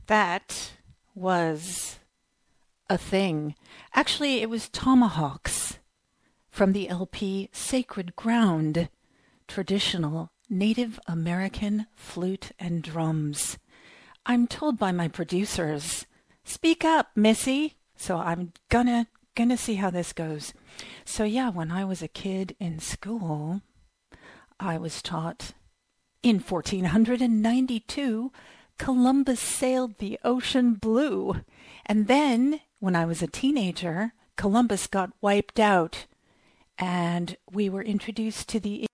That was a thing. Actually, it was Tomahawks from the LP Sacred Ground, traditional Native American flute and drums. I'm told by my producers, speak up, Missy. So I'm gonna see how this goes. So yeah, when I was a kid in school, I was taught in 1492 Columbus sailed the ocean blue. And then, when I was a teenager, Columbus got wiped out, and we were introduced to the